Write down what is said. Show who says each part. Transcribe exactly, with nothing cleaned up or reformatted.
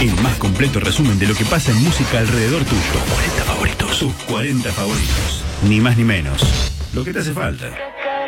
Speaker 1: El más completo resumen de lo que pasa en música alrededor tuyo. Tus cuarenta favoritos. Tus cuarenta favoritos. Ni más ni menos. Lo que te hace falta.